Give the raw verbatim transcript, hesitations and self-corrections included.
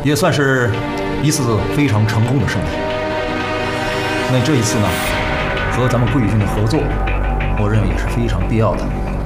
也算是一次非常成功的胜利。那这一次呢，和咱们贵军的合作，我认为也是非常必要的。